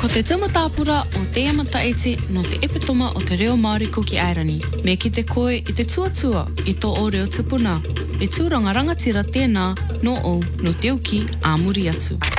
Ko te tūmatapura o te amataiti no te epitoma o te reo Māori Kuki Airani. Me ki te koe i te tuatua i tō o reo tupuna. E tūranga rangatira tēnā no o no te uki āmuri atu.